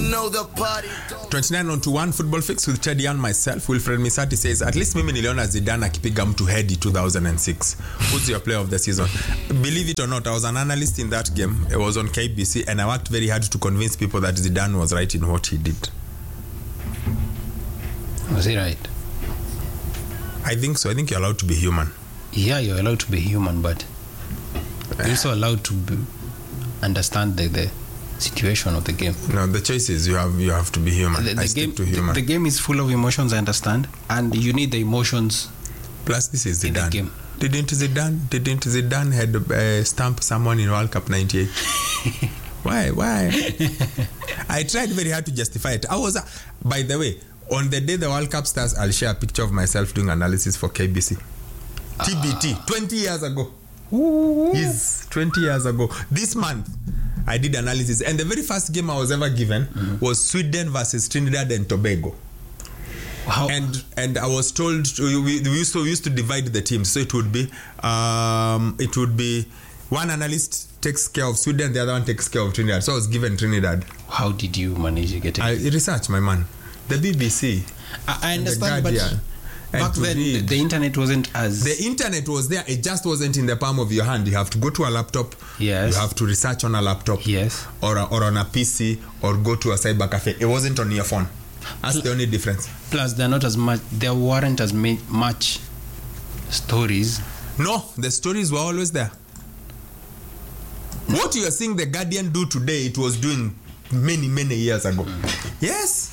know the party. 29 on to 1 football fix with Teddy and myself. Wilfred Misati says, at least mimi niliona Zidane akipiga mtu head 2006. Who's your player of the season? Believe it or not, I was an analyst in that game. It was on KBC and I worked very hard to convince people that Zidane was right in what he did. Was he right? I think so. I think you're allowed to be human. Yeah, you're allowed to be human, but you're also allowed to understand the situation of the game. No, the choice is you have to be human. The game is full of emotions, I understand, and you need the emotions. Plus, this is in Zidane. the game. Didn't Zidane had stamp someone in World Cup 98? Why? I tried very hard to justify it. By the way, on the day the World Cup starts, I'll share a picture of myself doing analysis for KBC. TBT, 20 years ago. Yes, 20 years ago. This month, I did analysis. And the very first game I was ever given was Sweden versus Trinidad and Tobago. Wow. And I was told, we used to divide the teams. So it would be one analyst takes care of Sweden, the other one takes care of Trinidad. So I was given Trinidad. How did you manage to get it? I researched, my man. The BBC. I understand, the but back then the internet wasn't as... The internet was there, it just wasn't in the palm of your hand. You have to go to a laptop. Yes. You have to research on a laptop. Yes. Or on a PC, or go to a cyber cafe. It wasn't on your phone. That's the only difference. Plus, there weren't as much stories. No, the stories were always there. What you are seeing the Guardian do today, it was doing many years ago. Yes.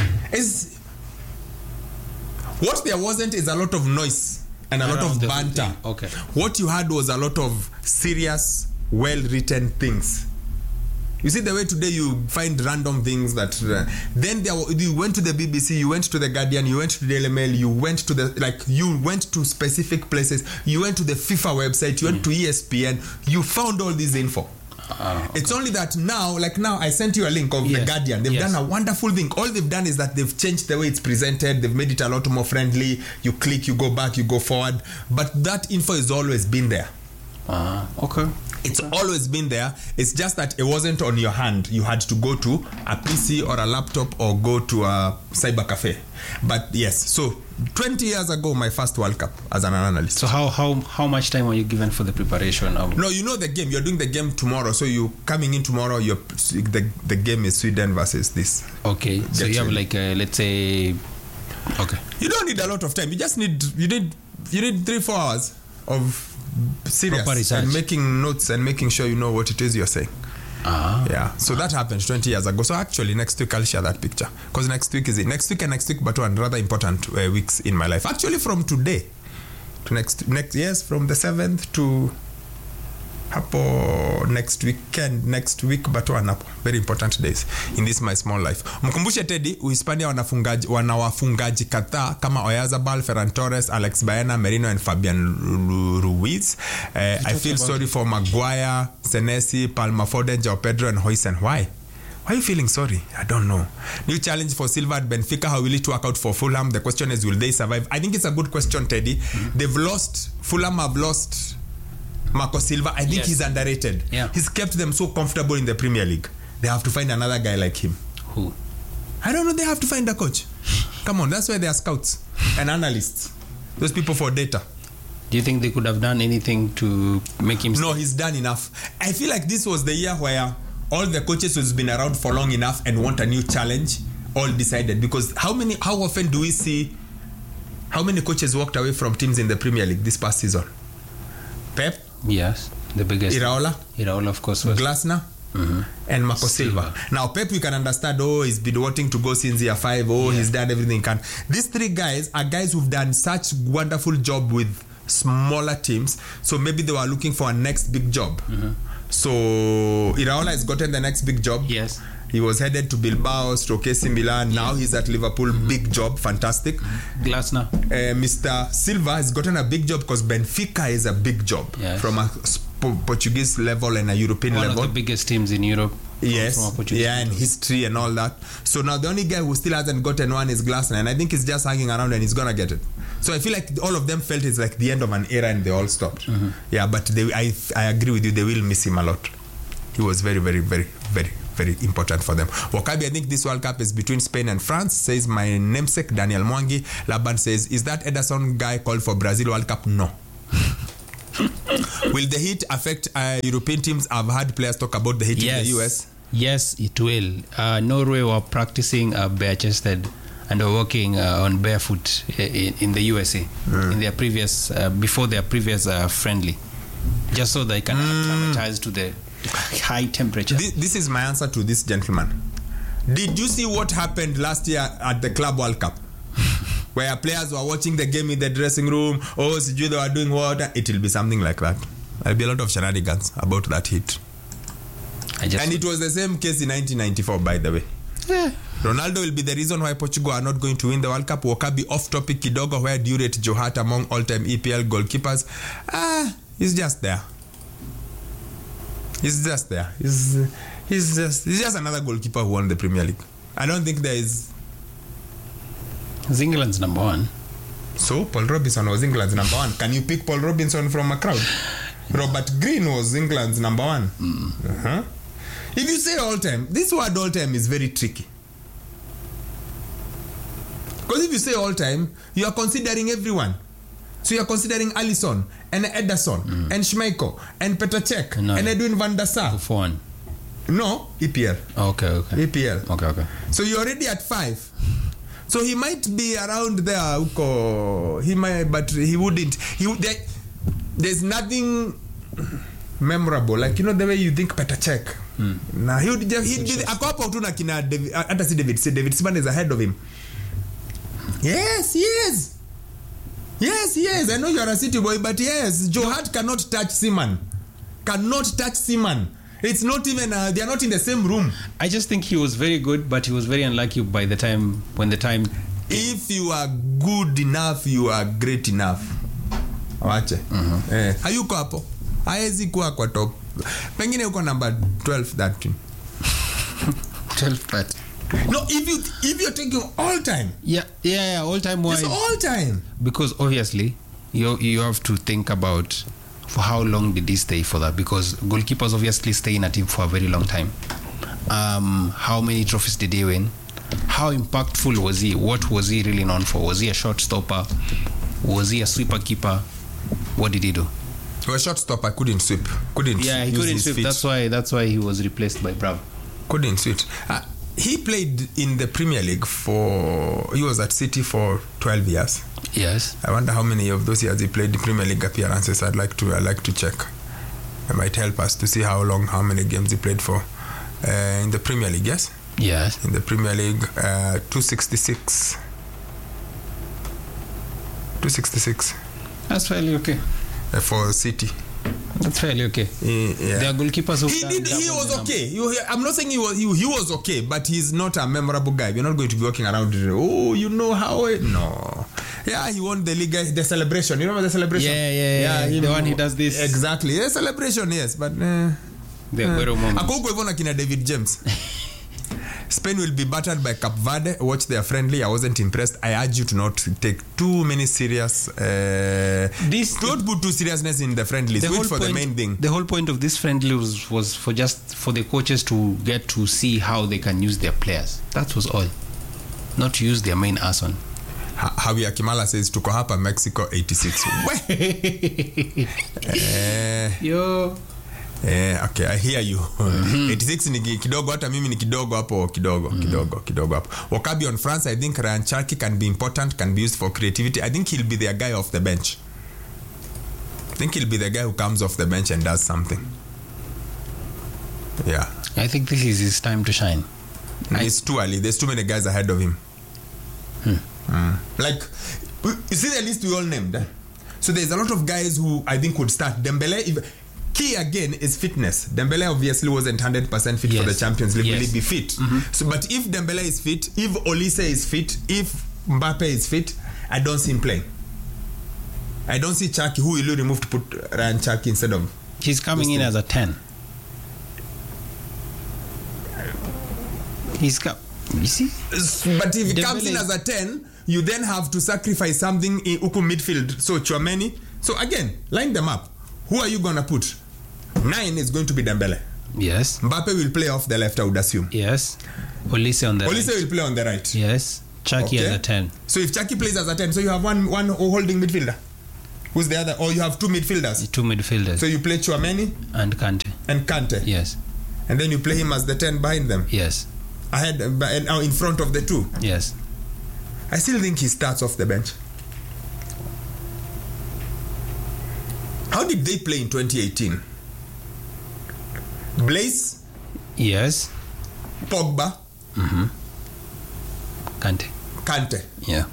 What there wasn't is a lot of noise and a lot of banter. Okay. What you had was a lot of serious, well-written things. You see the way today you find random things that then you went to the BBC, you went to the Guardian, you went to the Daily Mail, you went to specific places, you went to the FIFA website, you went to ESPN, you found all this info. Okay. It's only that now I sent you a link of the Guardian. They've done a wonderful thing. All they've done is that they've changed the way it's presented. They've made it a lot more friendly. You click, you go back, you go forward. But that info has always been there. Okay. It's always been there. It's just that it wasn't on your hand. You had to go to a PC or a laptop or go to a cyber cafe. But yes, so 20 years ago, my first World Cup as an analyst. So how much time were you given for the preparation? No, you know the game. You're doing the game tomorrow. So you coming in tomorrow. The game is Sweden versus this. Okay. So you have let's say. Okay. You don't need a lot of time. You just need 3-4 hours of serious and making notes and making sure you know what it is you're saying. Yeah, so that happened 20 years ago. So actually next week I'll share that picture, because next week but one rather important weeks in my life. Actually from today to next from the 7th to hapo next week but one hapo, very important days in this my small life. Mkumbushe Teddy, Uhispania wanawafungaji kadhaa kama Oyarzabal, Ferran Torres, Alex Baena, Merino and Fabian Ruiz. I feel sorry for Maguire, Senesi, Palma Foden, João Pedro and Huijsen. Why are you feeling sorry? I don't know. New challenge for Silva at Benfica. How will it work out for Fulham? The question is, will they survive? I think it's a good question, Teddy. Fulham have lost Marco Silva. I think he's underrated. Yeah. He's kept them so comfortable in the Premier League. They have to find another guy like him. Who? I don't know. They have to find a coach. Come on, that's why they are scouts and analysts. Those people for data. Do you think they could have done anything to make him... No, he's done enough. I feel like this was the year where all the coaches who's been around for long enough and want a new challenge all decided. Because how often do we see how many coaches walked away from teams in the Premier League this past season? Pep? Yes, the biggest. Iraola, of course, was. Glasner and Marco Silva. Now, Pep, you can understand, he's been wanting to go since year 5. He's done everything he can. These 3 guys are guys who've done such wonderful job with smaller teams. So maybe they were looking for a next big job. So Iraola has gotten the next big job. Yes. He was headed to Bilbao, AC Milan. Yeah. Now he's at Liverpool. Big job. Fantastic. Glasner. Mr. Silva has gotten a big job because Benfica is a big job. Yes. From a Portuguese level and a European level. One of the biggest teams in Europe. Yes. And history and all that. So now the only guy who still hasn't gotten one is Glasner. And I think he's just hanging around and he's going to get it. So I feel like all of them felt it's like the end of an era and they all stopped. Yeah, but I agree with you. They will miss him a lot. He was very, very, very, very very important for them. Wakabi, I think this World Cup is between Spain and France, says my namesake Daniel Mwangi. Laban says, is that Ederson guy called for Brazil World Cup? No. Will the heat affect European teams? I've had players talk about the heat in the US. Yes, it will. Norway were practicing bare-chested and were working on barefoot in the USA in their previous before their previous friendly, just so they can acclimatize to the high temperature. This is my answer to this gentleman. Did you see what happened last year at the Club World Cup? Where players were watching the game in the dressing room, they were doing what? It will be something like that. There'll be a lot of shenanigans about that heat. And it was the same case in 1994, by the way. Yeah. Ronaldo will be the reason why Portugal are not going to win the World Cup. Wakabi off topic kidogo, where do you rate Joe Hart among all-time EPL goalkeepers? He's just there. He's just there. He's just another goalkeeper who won the Premier League. I don't think there is. It's England's number one. So Paul Robinson was England's number one. Can you pick Paul Robinson from a crowd? Robert Green was England's number one. If you say all time, this word all time is very tricky. Because if you say all time, you are considering everyone. So you are considering Alisson and Ederson and Schmeichel and Petr Cech and Edwin van der Sar. Buffon. No, EPL. Okay. EPL. Okay. So you're already at 5. So he might be around there. He might, but he wouldn't. There's nothing memorable, like the way you think Petr Cech. Nah, he'd be ako tu na kina hata si David Seaman is ahead of him. Yes, he is. I know you're a City boy, but yes, Joe Hart cannot touch Seaman. It's not even they are not in the same room. I just think he was very good, but he was very unlucky when the time. If you are good enough, you are great enough. Wache. Hayuko hapo. Haezi kuwa kwa top. Pengine uko number 12 that team. 12 but. No, if you're taking all time. Yeah, all time wise. It's all time. Because obviously you have to think about for how long did he stay for that, because goalkeepers obviously stay in a team for a very long time. How many trophies did he win? How impactful was he? What was he really known for? Was he a shot stopper? Was he a sweeper keeper? What did he do? He was a shot stopper, couldn't sweep. He couldn't sweep. That's why he was replaced by Bravo. Couldn't sweep. He played in the Premier League he was at City for 12 years. Yes. I wonder how many of those years he played the Premier League appearances. I'd like to check. It might help us to see how many games he played for in the Premier League. Yes. In the Premier League, 266. That's fairly okay. For City. That's fairly okay. Yeah. There are goalkeepers who he was okay. I'm not saying he was okay, but he's not a memorable guy. We're not going to be walking around. No. Yeah, he won the league, the celebration. You remember the celebration? Yeah. The one he does this. Exactly. The celebration, yes, but the Aguero moment. Ako even akina David James. Spain will be battered by Cape Verde. Watch their friendly. I wasn't impressed. I urge you to not take too many serious. Don't put too seriousness in the friendlies. Wait for the main thing. The whole point of this friendly was for the coaches to get to see how they can use their players. That was all. Not to use their main ass on. Javier Kimala says tuko hapa Mexico 86. Yo. Okay, I hear you. 86 ni kidogo, hata mimi ni kidogo hapo, kidogo hapo. Wakabi on France, I think Ryan Cherki can be important, can be used for creativity. I think he'll be the guy off the bench. I think he'll be the guy who comes off the bench and does something. Yeah. I think this is his time to shine. It's too early. There's too many guys ahead of him. Like, you see the list we all named. So there's a lot of guys who I think would start. Dembele, key again is fitness. Dembele obviously wasn't 100% fit for the Champions League. Will he be fit? So, but if Dembele is fit, if Olise is fit, if Mbappe is fit, I don't see him playing. I don't see Cherki, who will you remove to put Ryan Cherki instead of? He's coming in as a 10. You see? But if he comes in as a 10, you then have to sacrifice something in Uku midfield. So Tchouameni. So again, line them up. Who are you going to put? 9 is going to be Dembele. Yes. Mbappe will play off the left, I would assume. Yes. Olise on the Olise right. will play on the right. Yes. Chucky Okay. as a 10. So if Chucky plays as a 10, so you have one holding midfielder. Who's the other? Or you have two midfielders. Two midfielders. So you play Tchouameni and Kante. and Kante. Yes. And then you play him as the 10 behind them. Yes. Ahead and in front of the two. Yes. I still think he starts off the bench. How did they play in 2018? Blaise, Yes. Pogba, Kante. Kante. Yeah.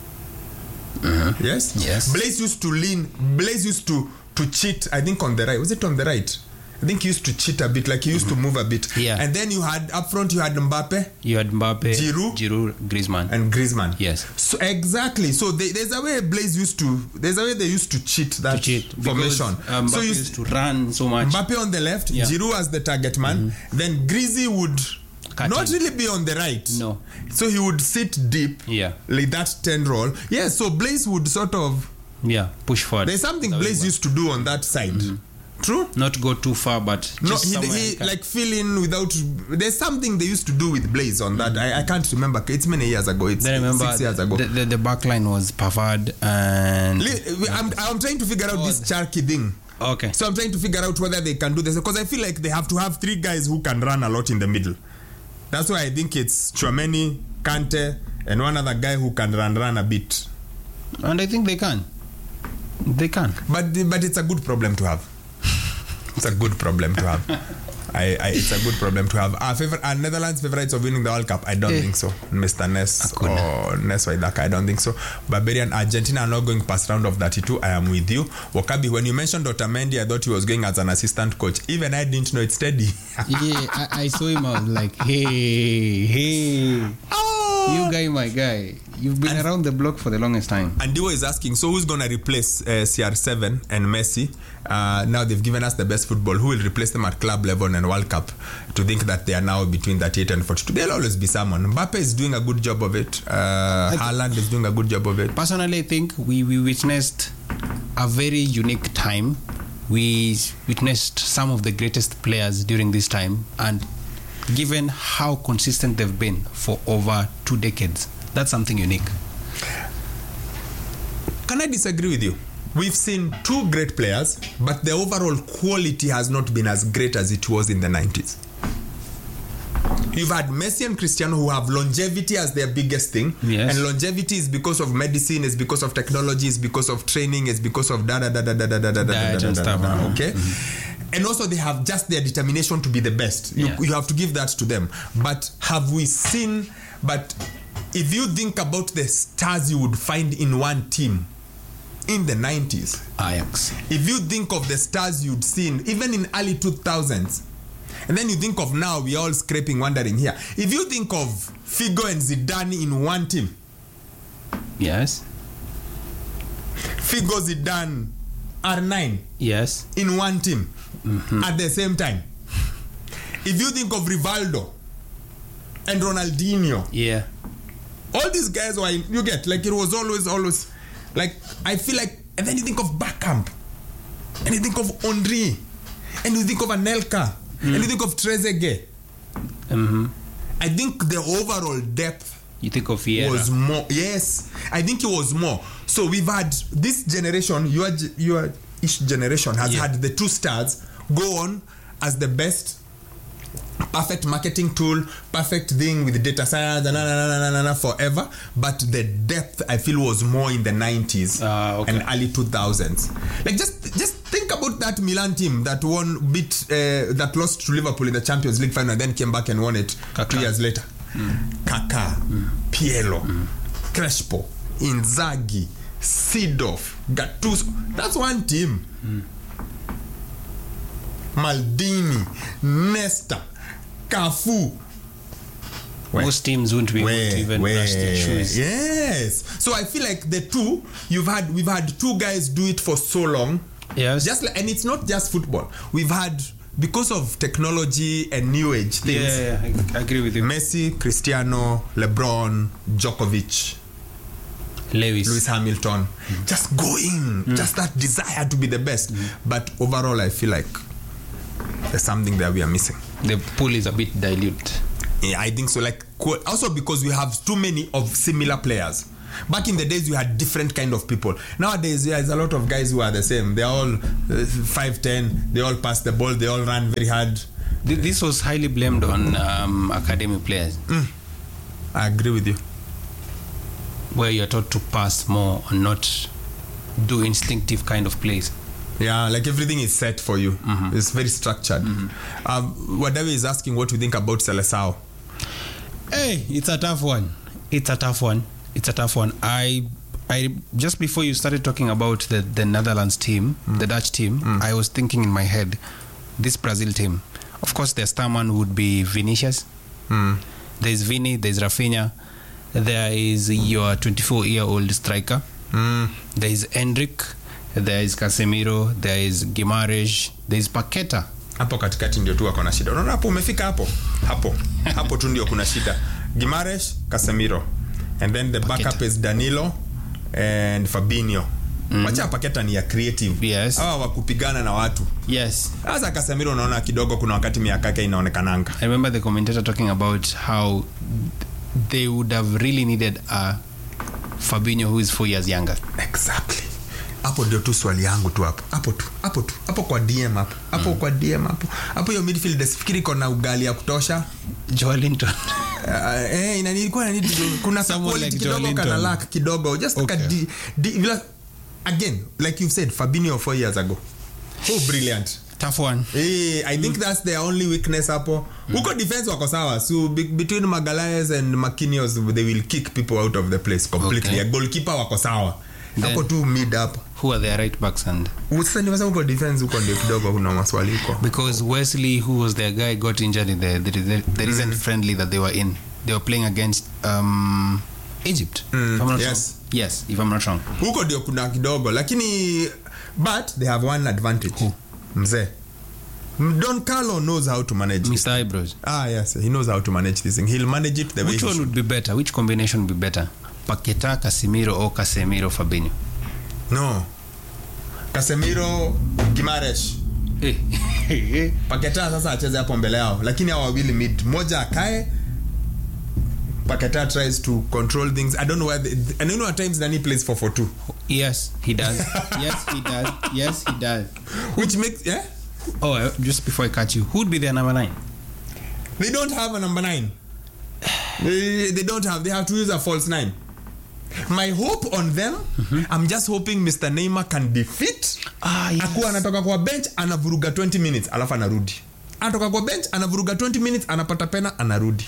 Yes? Yes. Blaise used to lean. Blaise used to cheat, I think, on the right. Was it on the right? I think he used to cheat a bit, like he used to move a bit. Yeah. And then you had, up front, you had Mbappe You had Mbappe, Giroud, Griezmann. and Griezmann. Yes. So exactly. So there's a way Blaise used to, there's a way they used to cheat that formation. Mbappe So used to run so much. Mbappe on the left, Yeah. Giroud as the target man. Then Greasy would Cut not in. really be on the right. No. So he would sit deep, Yeah. like that 10 role. Yeah, so Blaise would sort of, Yeah. Push forward. there's something Blaise used to do on that side. True? Not go too far, but No, just somewhere he you can- like fill in without. There's something they used to do with Blaise on that. I can't remember. It's many years ago. It's Then remember 6 years ago. the back line was Pavard and I'm trying to figure out this Charky thing. okay. So I'm trying to figure out whether they can do this because I feel like they have to have three guys who can run a lot in the middle. That's why I think it's Tchouameni, Kante, and one other guy who can run a bit. And I think they can. They can. But it's a good problem to have. It's a good problem to have. It's a good problem to have. Our Netherlands favorites of winning the World Cup? I don't think so. Mr. Ness or Ness Waidaka, I don't think so. Barbarian, Argentina are not going past round of 32. I am with you. Wakabi, when you mentioned Otamendi, I thought he was going as an assistant coach. Even I didn't know it's steady. Yeah, I saw him. I was like, hey. You guy, my guy. You've been around the block for the longest time. And Diwo is asking, so who's going to replace CR7 and Messi? Now they've given us the best football. Who will replace them at club level and World Cup? To think that they are now between 38 and 42. There'll always be someone. Mbappe is doing a good job of it. Haaland is doing a good job of it. Personally, I think we witnessed a very unique time. We witnessed some of the greatest players during this time, and given how consistent they've been for over 2 decades, that's something unique. Can I disagree with you? We've seen two great players, but the overall quality has not been as great as it was in the 90s. You've had Messi and Cristiano who have longevity as their biggest thing. Yes. And longevity is because of medicine, it's because of technology, it's because of training, it's because of Diet and stuff. okay? And also they have just their determination to be the best. You have to give that to them. But have we seen... But if you think about the stars you would find in one team in the 90s, Ajax. if you think of the stars you'd seen even in early 2000s, and then you think of now, we're all scraping, wondering here. If you think of Figo and Zidane in one team, Yes. Figo, Zidane, R9 Yes. in one team at the same time. If you think of Rivaldo and Ronaldinho, Yeah. all these guys were, you get, like it was always, like, I feel like, and then you think of Bergkamp, and you think of Henry, and you think of Anelka, and you think of Trezeguet. I think the overall depth You think of Vieira. was more. Yes, I think it was more. So we've had this generation, your each generation has had the two stars go on as the best, perfect marketing tool, perfect thing with data science, forever. But the depth, I feel, was more in the 90s and early 2000s. Like just think about that Milan team that that lost to Liverpool in the Champions League final, and then came back and won it 2 years later. Kaká, Pirlo, Crespo, Inzaghi, Seedorf, Gattuso. That's one team. Maldini, Nesta, Cafu. Most teams wouldn't be able to even brush their shoes. Yes. So I feel like the two we've had two guys do it for so long. Yes. And it's not just football. We've had, because of technology and new age things. Yeah, I agree with you. Messi, Cristiano, LeBron, Djokovic, Lewis Hamilton, just going, just that desire to be the best. But overall, I feel like There's something that we are missing. The pool is a bit dilute. Yeah, I think so. Like, also because we have too many of similar players. Back in the days, you had different kind of people. Nowadays, there's a lot of guys who are the same. They're all 5'10". They all pass the ball. They all run very hard. This was highly blamed on academy players. I agree with you. Where you're taught to pass more and not do instinctive kind of plays. Yeah, like everything is set for you. It's very structured. Whatever is asking what you think about Seleção. Hey, it's a tough one. I just before you started talking about the Netherlands team, the Dutch team, I was thinking in my head, this Brazil team. Of course, their star man would be Vinicius. There's Vini, there's Rafinha. There is your 24-year-old striker. There is Endrick. There is Casemiro. There is Guimaraes. There is Paqueta. Hapo katikati ndio tu wako na shida. Unaona hapo umefika hapo tu ndio kuna shida. Guimaraes, Casemiro, and then the Paqueta. backup is Danilo and Fabinho. Wacha Paqueta ni ya creative. Yes. Hawa wakupigana na watu. Yes. Sasa Casemiro unaona kidogo kuna wakati miaka yake inaonekananga. I remember the commentator talking about how they would have really needed a Fabinho who is 4 years younger. Exactly. Hapo ndio tu swali yangu tu hapo kwa DM hapo hiyo midfield sifikiri kuna ugali ya kutosha. Joelinton. Inanilikuwa kuna Someone quality like kidogo Joelinton. kana lack kidogo just Okay. again like you said Fabinho 4 years ago. Oh, brilliant. Tough one. I think that's their only weakness hapo. Huko defense wako sawa. So between Magalhaes and Marquinhos they will kick people out of the place completely. Okay. A goalkeeper wako sawa. Then- Hapo tu mid hapo. Who are their right backs and Sasa ni huko defense huko ndio kidogo kuna maswali huko. because Wesley, who was their guy, got injured in the recent friendly that they were in. They were playing against Egypt. If I'm not yes. wrong. Yes, if I'm not wrong. Huko ndio kuna kidogo lakini but they have one advantage. Who? Mzee. Don Carlo knows how to manage this. Mr. Eyebrows. Yes, he knows how to manage this thing. He'll manage it the way Which he one should. would be better? Which combination would be better? Paqueta, Casemiro, or Casemiro, Fabinho? No. Casemiro, Guimaraes. Paqueta sasa acheze hapo mbele yao lakini hao wawili mid moja akae. Paqueta tries to control things. I don't know why and you know at times Nani plays 4-4-2. Yes, he does. Yes, he does. Which makes Oh, just before I catch you, who would be their number 9? They don't have a number 9. They don't have. They have to use a false 9. My hope on them, I'm just hoping Mr. Neymar can be fit. Yes. Akuwa anatoka kwa bench anavuruga 20 minutes alafu anarudi. Anatoka kwa bench anavuruga 20 minutes anapata pena anarudi.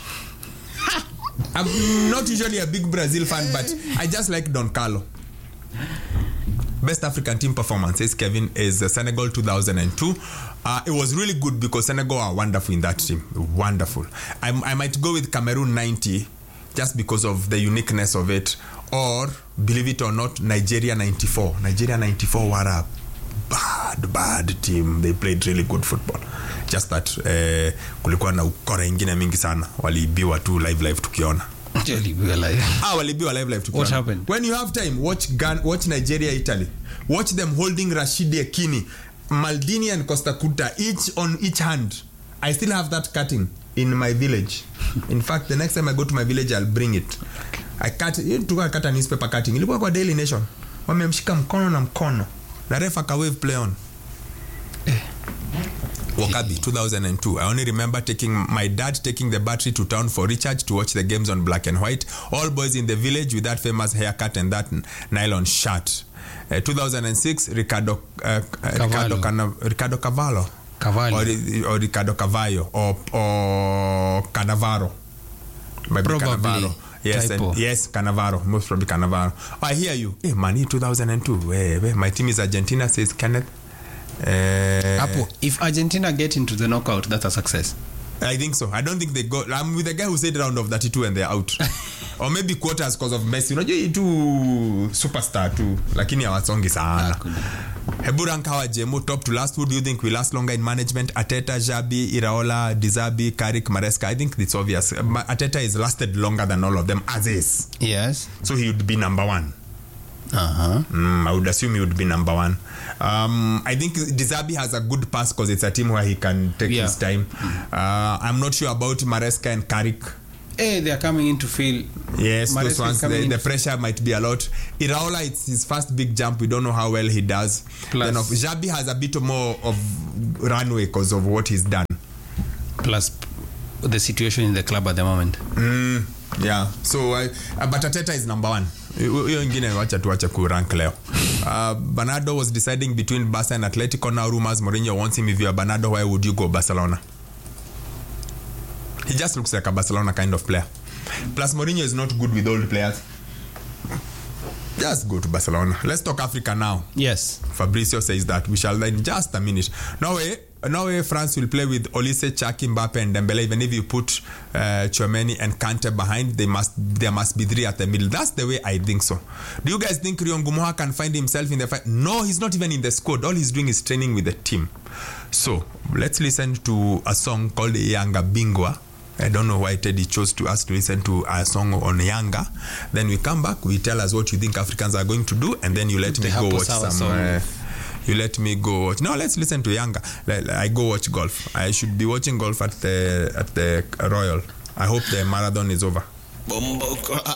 I'm not usually a big Brazil fan but I just like Don Carlo. Best African team performance, says Kevin, is Senegal 2002. It was really good because Senegal are wonderful in that team. Wonderful. I might go with Cameroon 90 just because of the uniqueness of it. Or, believe it or not, Nigeria 94. Nigeria 94 were a bad team. They played really good football. Just that kulikuwa na ukora ingine mingi sana. Waliibiwa tu live tukiona. Walibiwa live tukiona. What happened? When you have time, watch Nigeria, Italy. Watch them holding Rashidi Ekini, Maldini and Costa Curta, each on each hand. I still have that cutting in my village. In fact, the next time I go to my village, I'll bring it. I cut a newspaper cutting. Ilikuwa kwa Daily Nation. Wamemshika mkono na mkono. Na refa ka wave play on. Wakabi 2002. I only remember my dad taking the battery to town for recharge to watch the games on black and white. All boys in the village with that famous haircut and that nylon shirt. 2006, Ricardo Cavallo. Or Ricardo Cavallo or Cannavaro. Maybe Probably. Cannavaro. Yes, Cannavaro. Most probably Cannavaro. I hear you. Hey, man, 2002. My team is Argentina, says Kenneth. If Argentina get into the knockout, that's a success. I think so. I don't think they go. I'm with the guy who said round of 32 and they're out. Or maybe quarters because of Messi. Unajua hii tu superstar tu lakini hawasongi sana. Hebu rank hawa Jemo top to last. Who do you think will last longer in management? Arteta, Xabi, Iraola, Dizabi, Carrick, Maresca. I think it's obvious. Arteta is lasted longer than all of them as is. Yes. So he would be number 1. I would assume he would be number one. I think Dizabi has a good pass because it's a team where he can take his time. I'm not sure about Maresca and Carrick. Hey, they are coming in to feel. Yes, Maresca those ones, the pressure might be a lot. Iraola, it's his first big jump. We don't know how well he does. Plus, then Jabi has a bit more of runway because of what he's done. Plus the situation in the club at the moment. Yeah, so but Arteta is number one. Hiyo ingine wacha kurank leo. Bernardo was deciding between Barca and Atletico. Now rumors Mourinho wants him. If you are Bernardo, why would you go Barcelona? He just looks like a Barcelona kind of player. Plus Mourinho is not good with old players. Just go to Barcelona. Let's talk Africa now. Yes. Fabrizio says that we shall in just a minute. Norway, France will play with Olise, Chaki, Mbappe, and Dembele. Even if you put Tchouameni and Kante behind, there must be three at the middle. That's the way I think so. Do you guys think Rion Gumoha can find himself in the fight? No, he's not even in the squad. All he's doing is training with the team. So let's listen to a song called Yanga Bingwa. I don't know why Teddy chose to us to listen to a song on Yanga. Then we come back, we tell us what you think Africans are going to do, and then you let me go watch some. You let me go watch. No, let's listen to Yanga. I go watch golf. I should be watching golf at the Royal. I hope the marathon is over.